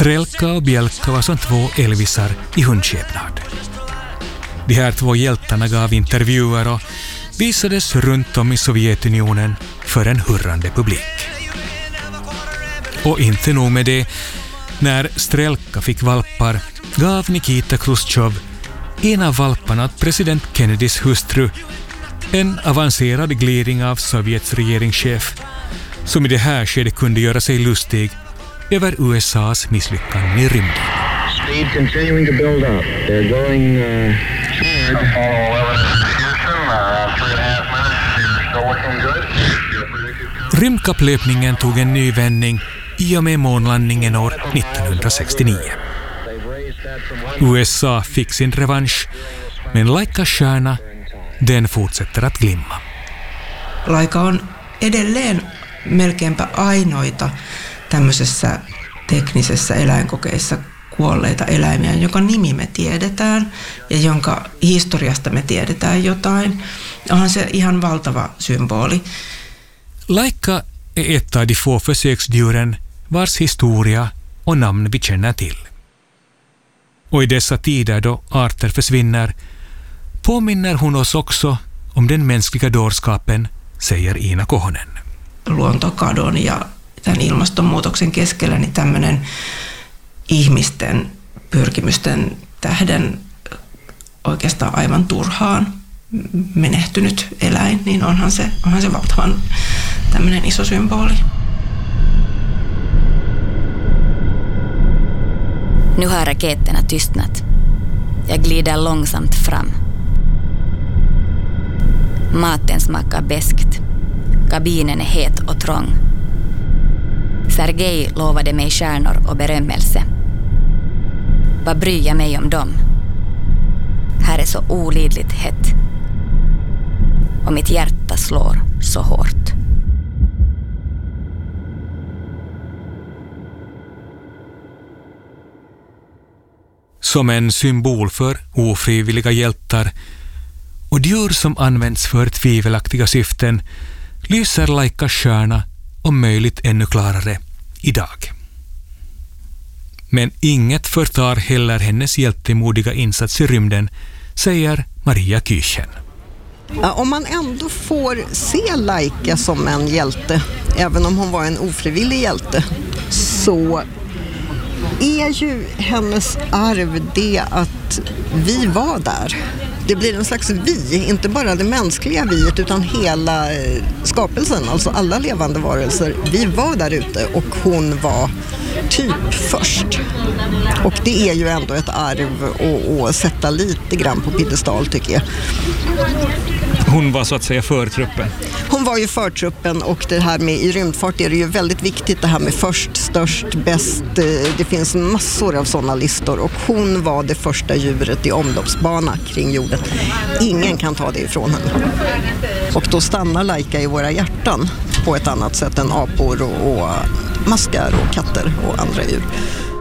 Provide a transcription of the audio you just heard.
Strelka och Bjelka var som två Elvisar i hundskepnad. De här två hjältarna gav intervjuer och visades runt om i Sovjetunionen för en hurrande publik. Och inte nog med det, när Strelka fick valpar gav Nikita Khrushchev en av valparna åt president Kennedys hustru, en avancerad gliring av Sovjets regeringschef, som i det här skedet kunde göra sig lustig över USAs misslyckande i rymden. Speed continuing to build up. They're going Rymdkapplöpningen tog en ny vändning i och med månlandningen år 1969. USA fick sin revansch, men Laikas stjärna, den fortsätter att glimma. Laika on edelleen melkeinpä ainoita tämmöisessä teknisessä eläinkokeissa kuolleita eläimiä, jonka nimi me tiedetään ja jonka historiasta me tiedetään jotain. Onhan se ihan valtava symboli. Laika är ett av de få försöksdjuren vars historia och namn vi känner till. Och i dessa tider då arter försvinner påminner hon oss också om den mänskliga dårskapen, säger Iina Kohonen. Luontokadon ja tämän ilmastonmuutoksen keskellä niin tämmöinen ihmisten pyrkimysten tähden oikeastaan aivan turhaan menehtynyt eläin, niin onhan se valtavan tämmöinen iso symboli. Nu har raketerna tystnat. Jag glider långsamt fram. Maten smakar beskt. Kabinen är het och trång. Sergej lovade mig stjärnor och berömmelse. Vad bryr jag mig om dem? Här är så olidligt hett. Och mitt hjärta slår så hårt. Som en symbol för ofrivilliga hjältar och djur som används för tvivelaktiga syften lyser Laikas stjärna om möjligt ännu klarare idag. Men inget förtar heller hennes hjältemodiga insats i rymden, säger Maria Küchen. Ja, om man ändå får se Laika som en hjälte, även om hon var en ofrivillig hjälte, så är ju hennes arv det att vi var där. Det blir en slags vi, inte bara det mänskliga viet utan hela skapelsen, alltså alla levande varelser. Vi var där ute och hon var typ först. Och det är ju ändå ett arv att sätta lite grann på piedestal, tycker jag. Hon var så att säga förtruppen. Hon var ju förtruppen, och det här med i rymdfart är det ju väldigt viktigt, det här med först, störst, bäst. Det finns massor av sådana listor, och hon var det första djuret i omloppsbana kring jorden. Ingen kan ta det ifrån henne. Och då stannar Laika i våra hjärtan på ett annat sätt än apor och maskar och katter och andra djur.